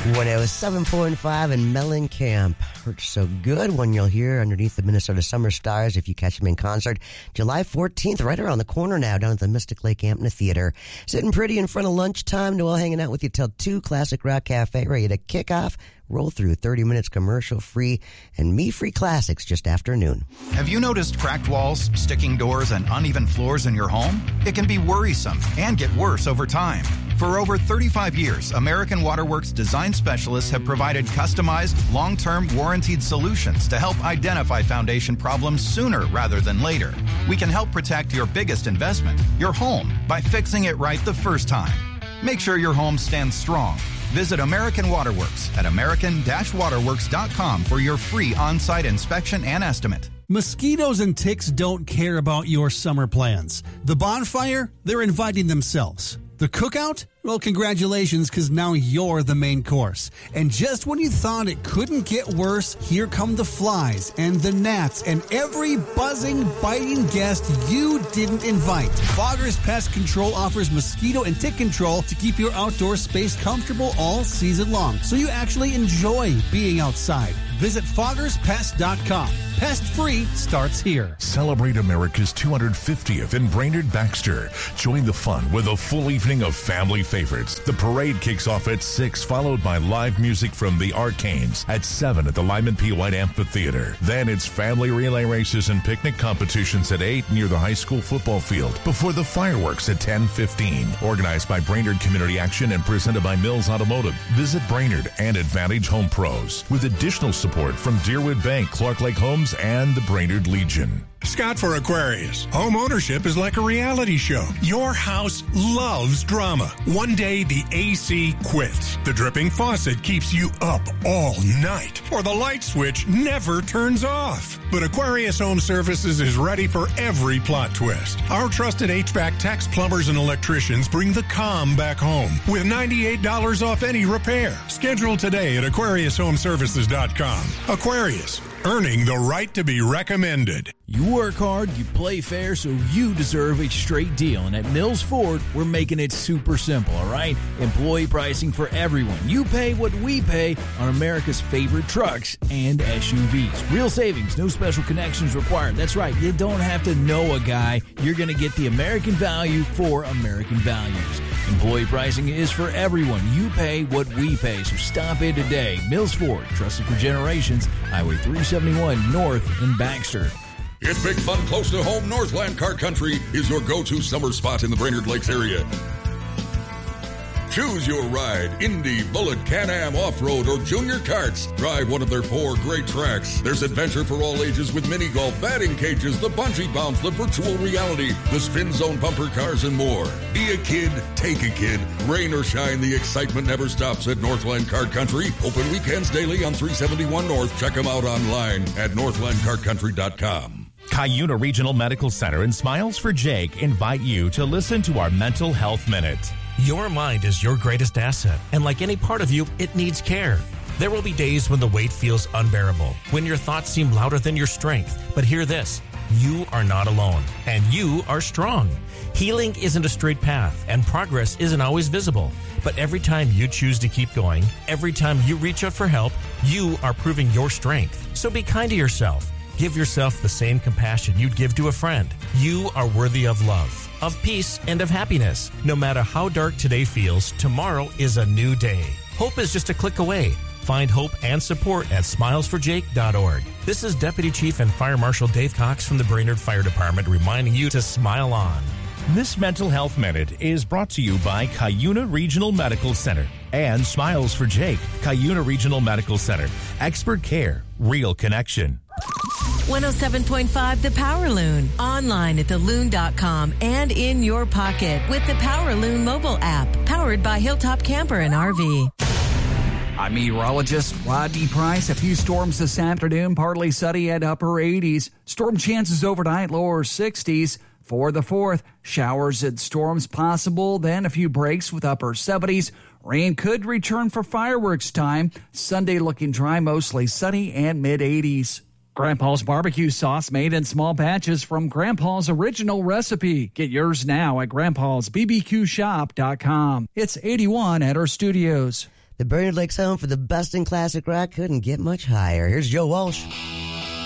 107.5 in Mellencamp. Hurts so good when you'll hear underneath the Minnesota Summer Stars if you catch them in concert. July 14th, right around the corner now, down at the Mystic Lake Amphitheater. Sitting pretty in front of lunchtime, Noel hanging out with you till 2, Classic Rock Cafe, ready to kick off. Roll through 30 minutes commercial-free and me-free classics just after noon. Have you noticed cracked walls, sticking doors, and uneven floors in your home? It can be worrisome and get worse over time. For over 35 years, American Waterworks design specialists have provided customized, long-term, warranted solutions to help identify foundation problems sooner rather than later. We can help protect your biggest investment, your home, by fixing it right the first time. Make sure your home stands strong. Visit American Waterworks at american-waterworks.com for your free on-site inspection and estimate. Mosquitoes and ticks don't care about your summer plans. The bonfire, they're inviting themselves. The cookout? Well, congratulations, because now you're the main course. And just when you thought it couldn't get worse, here come the flies and the gnats and every buzzing, biting guest you didn't invite. Fogger's Pest Control offers mosquito and tick control to keep your outdoor space comfortable all season long, so you actually enjoy being outside. Visit foggerspest.com. Pest Free starts here. Celebrate America's 250th in Brainerd Baxter. Join the fun with a full evening of family favorites. The parade kicks off at 6, followed by live music from the Arcanes at 7 at the Lyman P. White Amphitheater. Then it's family relay races and picnic competitions at 8 near the high school football field before the fireworks at 10:15. Organized by Brainerd Community Action and presented by Mills Automotive. Visit Brainerd and Advantage Home Pros with additional support from Deerwood Bank, Clark Lake Homes, and the Brainerd Legion. Scott for Aquarius. Home ownership is like a reality show. Your house loves drama. One day the AC quits. The dripping faucet keeps you up all night. Or the light switch never turns off. But Aquarius Home Services is ready for every plot twist. Our trusted HVAC techs, plumbers, and electricians bring the calm back home with $98 off any repair. Schedule today at AquariusHomeservices.com. Aquarius, earning the right to be recommended. You work hard, you play fair, so you deserve a straight deal. And at Mills Ford, we're making it super simple, all right? Employee pricing for everyone. You pay what we pay on America's favorite trucks and SUVs. Real savings, no special connections required. That's right, you don't have to know a guy. You're going to get the American value for American values. Employee pricing is for everyone. You pay what we pay, so stop in today. Mills Ford, trusted for generations, Highway 371 North in Baxter. It's big fun close to home. Northland Kart Country is your go-to summer spot in the Brainerd Lakes area. Choose your ride, Indy, Bullet, Can-Am, Off-Road, or Junior Karts. Drive one of their 4 great tracks. There's adventure for all ages with mini golf, batting cages, the bungee bounce, the virtual reality, the spin zone bumper cars, and more. Be a kid, take a kid. Rain or shine, the excitement never stops at Northland Kart Country. Open weekends daily on 371 North. Check them out online at northlandkartcountry.com. Cuyuna Regional Medical Center and Smiles for Jake invite you to listen to our Mental Health Minute. Your mind is your greatest asset, and like any part of you, it needs care. There will be days when the weight feels unbearable, when your thoughts seem louder than your strength. But hear this, you are not alone, and you are strong. Healing isn't a straight path, and progress isn't always visible. But every time you choose to keep going, every time you reach out for help, you are proving your strength. So be kind to yourself. Give yourself the same compassion you'd give to a friend. You are worthy of love, of peace, and of happiness. No matter how dark today feels, tomorrow is a new day. Hope is just a click away. Find hope and support at smilesforjake.org. This is Deputy Chief and Fire Marshal Dave Cox from the Brainerd Fire Department reminding you to smile on. This Mental Health Minute is brought to you by Cuyuna Regional Medical Center and Smiles for Jake. Cuyuna Regional Medical Center. Expert care. Real connection. 107.5 The Power Loon. Online at theloon.com and in your pocket with the Power Loon mobile app. Powered by Hilltop Camper and RV. I'm meteorologist Rodney Price. A few storms this afternoon, partly sunny at upper 80s. Storm chances overnight, lower 60s. For the 4th, showers and storms possible, then a few breaks with upper 70s. Rain could return for fireworks time. Sunday looking dry, mostly sunny and mid-80s. Grandpa's barbecue sauce made in small batches from Grandpa's original recipe. Get yours now at grandpasbbqshop.com. It's 81 at our studios. The Brainerd Lakes home for the best in classic rock couldn't get much higher. Here's Joe Walsh.